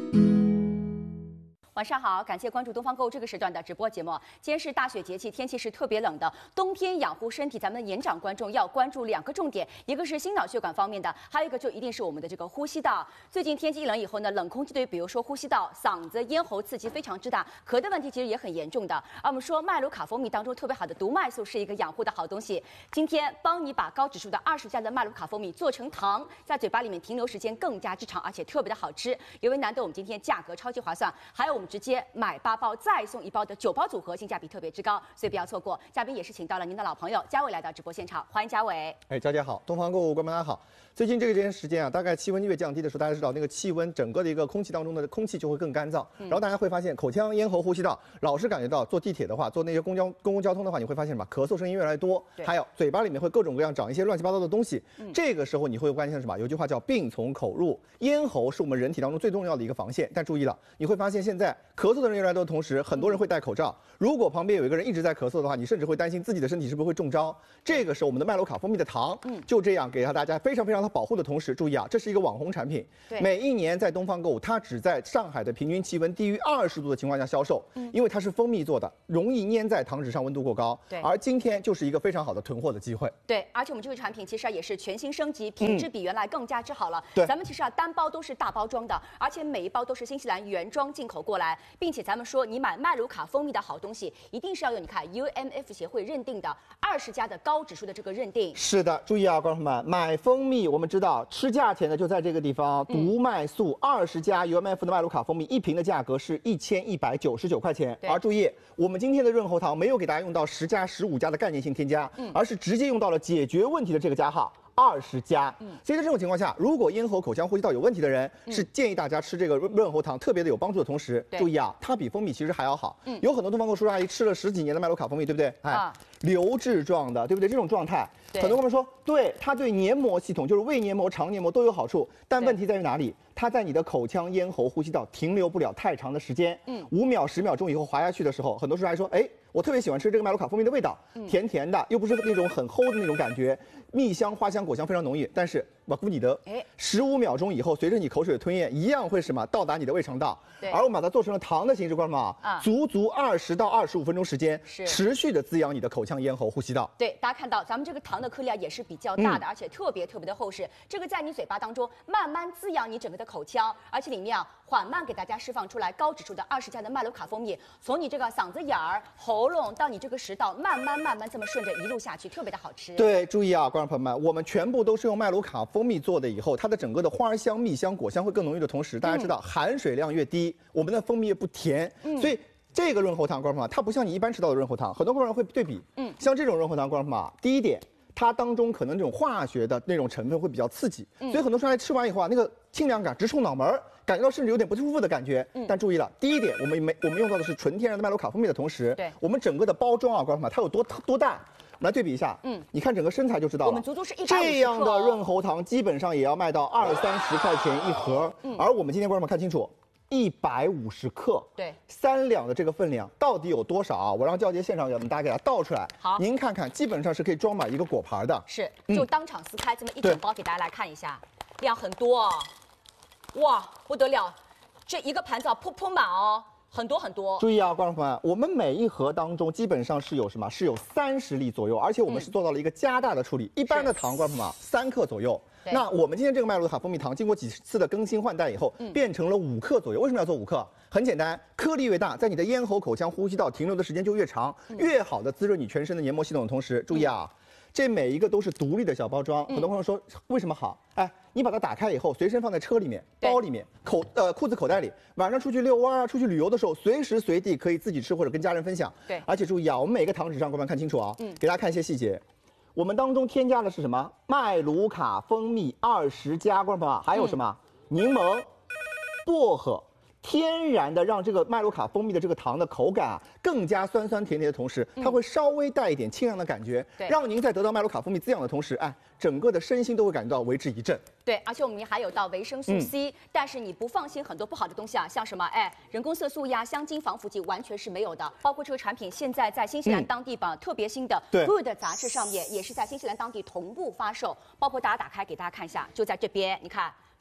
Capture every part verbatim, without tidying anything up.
晚上好，感谢关注东方购物这个时段的直播节目。今天是大雪节气，天气是特别冷的，冬天养护身体，咱们的年长观众要关注两个重点，一个是心脑血管方面的，还有一个就一定是我们的这个呼吸道。最近天气一冷以后呢，冷空气对于比如说呼吸道、嗓子、咽喉刺激非常之大，咳的问题其实也很严重的。而我们说麦卢卡蜂蜜当中特别好的毒麦素是一个养护的好东西，今天帮你把高指数的二十加的麦卢卡蜂蜜做成糖，在嘴巴里面停留时间更加之长，而且特别的好吃。尤为难得我们今天价格超级划算，还有我们直接买八包再送一包的九包组合，性价比特别之高，所以不要错过。嘉宾也是请到了您的老朋友嘉伟来到直播现场，欢迎嘉伟。 哎，大家好，东方购物观众大家好。最近这个这段时间啊，大概气温越降低的时候，大家知道那个气温整个的一个空气当中的空气就会更干燥，嗯、然后大家会发现口腔、咽喉、呼吸道，老是感觉到坐地铁的话，坐那些公交公共交通的话，你会发现什么？咳嗽声音越来越多，还有嘴巴里面会各种各样长一些乱七八糟的东西。嗯、这个时候你会关心什么？有句话叫病从口入，咽喉是我们人体当中最重要的一个防线。但注意了，你会发现现在咳嗽的人越来越多的同时，很多人会戴口罩。如果旁边有一个人一直在咳嗽的话，你甚至会担心自己的身体是不是会中招。这个时候，我们的麦卢卡蜂蜜的糖，嗯，就这样给到大家非常非常的保护的同时，注意啊，这是一个网红产品。对，每一年在东方购物，它只在上海的平均气温低于二十度的情况下销售，嗯，因为它是蜂蜜做的，容易粘在糖纸上，温度过高。对，而今天就是一个非常好的囤货的机会。 对，而且我们这个产品其实啊也是全新升级，品质比原来更加之好了。 对， 咱们其实啊单包都是大包装的，而且每一包都是新西兰原装进口过来，并且咱们说你买麦卢卡蜂蜜的好东西，一定是要有你看 U M F 协会认定的二十加的高指数的这个认定。 是的，注意啊，观众朋友们，买蜂蜜我们知道吃价钱的就在这个地方，毒麦素二十加 U M F 的麦卢卡蜂蜜一瓶的价格是一千一百九十九块钱。而注意，我们今天的润喉糖没有给大家用到十加、十五加的概念性添加，嗯、而是直接用到了解决问题的这个加号。二十加，嗯，所以在这种情况下，如果咽喉、口腔、呼吸道有问题的人，嗯、是建议大家吃这个润喉糖，特别的有帮助的同时，注意啊，它比蜂蜜其实还要好。嗯，有很多东方购叔叔阿姨吃了十几年的麦卢卡蜂蜜，对不对？哎，啊、流质状的，对不对？这种状态，很多朋友说，对，它对黏膜系统，就是胃黏膜、肠黏膜都有好处，但问题在于哪里？它在你的口腔、咽喉、呼吸道停留不了太长的时间，嗯，五秒、十秒钟以后滑下去的时候，很多叔叔阿姨说，哎，我特别喜欢吃这个麦卢卡蜂蜜的味道，嗯、甜甜的，又不是那种很齁的那种感觉，蜜香、花香、果香非常浓郁，但是瓦夫尼德，哎，十五秒钟以后，随着你口水的吞咽，一样会什么到达你的胃肠道，而我们把它做成了糖的形式，观众们啊，足足二十到二十五分钟时间，持续的滋养你的口腔、咽喉、呼吸道。 对，大家看到咱们这个糖的颗粒啊也是比较大的，嗯、而且特别特别的厚实，这个在你嘴巴当中慢慢滋养你整个的口腔，而且里面啊缓慢给大家释放出来高指数的二十加的麦卢卡蜂蜜，从你这个嗓子眼儿、喉咙到你这个食道，慢慢慢慢这么顺着一路下去，特别的好吃。 对，注意啊，观众朋友们，我们全部都是用麦卢卡蜂蜜做的，以后它的整个的花香、蜜香、果香会更浓郁的同时，大家知道、嗯、含水量越低，我们的蜂蜜越不甜，嗯、所以这个润喉糖，观众朋友们，它不像你一般吃到的润喉糖，很多观众会对比，嗯，像这种润喉糖，观众朋友们，第一点。它当中可能这种化学的那种成分会比较刺激，嗯、所以很多时候吃完以后啊，那个清凉感直冲脑门儿，感觉到甚至有点不舒服的感觉。嗯、但注意了，第一点，我们没我们用到的是纯天然的麦卢卡蜂蜜的同时，对，我们整个的包装啊，观众们，它有多多大？我们来对比一下，嗯，你看整个身材就知道了。 我们足足是一百五十克、哦、 这样的润喉糖基本上也要卖到二三十块钱一盒，嗯、而我们今天观众们看清楚。一百五十克， 对， 三两的这个分量到底有多少啊？我让娇姐现场给我们大家给它倒出来。 好， 您看看，基本上是可以装满一个果盘的。 是，就当场撕开这么一整包给大家来看一下，量很多哦，哇，不得了，这一个盘子啊铺铺满哦。很多很多， 注意啊，观众朋友们，我们每一盒当中基本上是有什么？是有三十粒左右，而且我们是做到了一个加大的处理。嗯、一般的糖，观众朋友们，三克左右。那我们今天这个麦卢卡蜂蜜糖，经过几次的更新换代以后，嗯、变成了五克左右。为什么要做五克？很简单，颗粒越大，在你的咽喉、口腔、呼吸道停留的时间就越长，嗯、越好的滋润你全身的黏膜系统的同时，注意啊。嗯这每一个都是独立的小包装，很多朋友说为什么好？哎，你把它打开以后，随身放在车里面、包里面、口呃裤子口袋里，晚上出去遛弯啊、出去旅游的时候，随时随地可以自己吃或者跟家人分享。对，而且注意啊，我们每个糖纸上，观众看清楚啊，嗯，给大家看一些细节。我们当中添加的是什么？麦卢卡蜂蜜二十加，观众朋友还有什么？嗯、柠檬、薄荷。天然的让这个麦卢卡蜂蜜的这个糖的口感啊更加酸酸甜甜的同时，它会稍微带一点清凉的感觉，嗯、让您在得到麦卢卡蜂蜜滋养的同时，哎，整个的身心都会感觉到为之一振。 对，而且我们还有到维生素 C，、嗯、但是你不放心很多不好的东西啊，像什么哎人工色素呀、香精、防腐剂完全是没有的。包括这个产品现在在新西兰当地榜、嗯、特别新的 Good 杂志上面也是在新西兰当地同步发售，包括大家打开给大家看一下，就在这边，你看。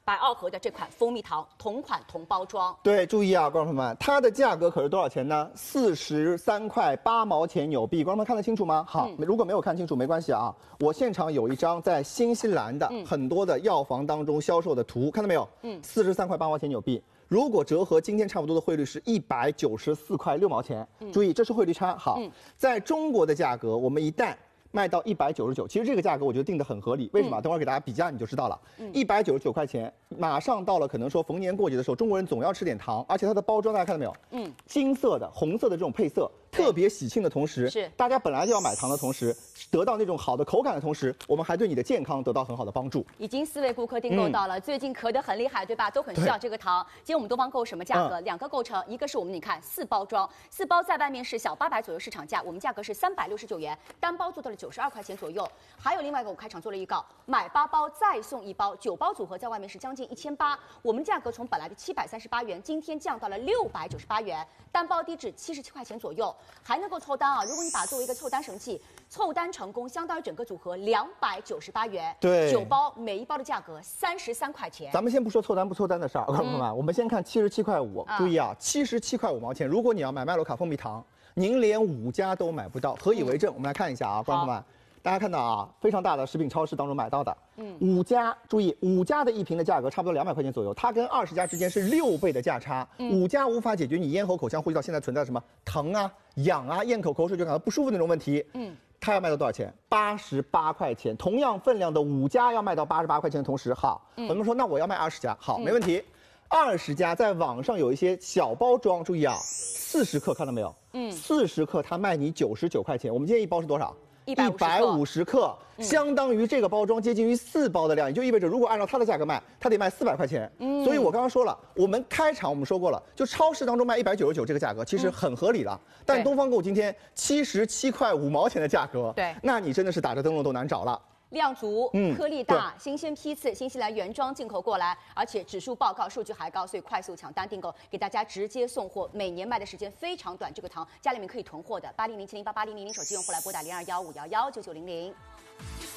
白奥和的这款蜂蜜糖，同款同包装。 对，注意啊，观众朋友们，它的价格可是多少钱呢？四十三块八毛钱纽币，观众们看得清楚吗？好，嗯、如果没有看清楚没关系啊，我现场有一张在新西兰的很多的药房当中销售的图，看到没有？嗯，四十三块八毛钱纽币。如果折合今天差不多的汇率是一百九十四块六毛钱，嗯、注意这是汇率差。好，嗯、在中国的价格，我们一旦卖到一百九十九，其实这个价格我觉得定得很合理。为什么？嗯、等会儿给大家比价你就知道了。一百九十九块钱，马上到了可能说逢年过节的时候，中国人总要吃点糖，而且它的包装大家看到没有？嗯，金色的、红色的这种配色，特别喜庆的同时，是大家本来就要买糖的同时，得到那种好的口感的同时，我们还对你的健康得到很好的帮助。 已经四位顾客订购到了，嗯、最近咳得很厉害，对吧？都很需要这个糖。今天我们东方购什么价格？嗯、两个构成，一个是我们你看四包装，四包在外面是小八百左右市场价，我们价格是三百六十九元，单包做到了九十二块钱左右。还有另外一个，我开场做了预告，买八包再送一包，九包组合在外面是将近一千八，我们价格从本来的七百三十八元，今天降到了六百九十八元，单包低至七十七块钱左右，还能够凑单啊！如果你把它作为一个凑单神器，凑单成功，相当于整个组合两百九十八元， 对， 九包每一包的价格三十三块钱。 咱们先不说凑单不凑单的事儿，观众朋友们，我们先看七十七块五，注意啊，七十七块五毛钱。如果你要买麦罗卡蜂蜜糖，您连五家都买不到，何以为证？嗯、我们来看一下啊，观众朋友们。大家看到啊，非常大的食品超市当中买到的，嗯，五家，注意五家的一瓶的价格差不多两百块钱左右，它跟二十家之间是六倍的价差。嗯、五家无法解决你咽喉、口腔、呼吸道现在存在什么疼啊、痒啊、咽口口水就感到不舒服那种问题。嗯，它要卖到多少钱？八十八块钱。同样分量的五家要卖到八十八块钱的同时，好，嗯、我们说那我要卖二十家，好，没问题。二十家在网上有一些小包装，注意啊，四十克看到没有？嗯，四十克它卖你九十九块钱。我们今天一包是多少？一百五十克，嗯、相当于这个包装接近于四包的量，也就意味着如果按照它的价格卖，它得卖四百块钱。嗯，所以我刚刚说了，我们开场我们说过了，就超市当中卖一百九十九这个价格其实很合理了。嗯、但东方购今天七十七块五毛钱的价格，对，那你真的是打着灯笼都难找了。 量足，嗯，颗粒大，新鲜批次，新西兰原装进口过来，而且指数报告数据还高，所以快速抢单订购，给大家直接送货。每年卖的时间非常短，这个糖家里面可以囤货的，八零零七零八八零零零手机用户来拨打零二幺五幺幺九九零零。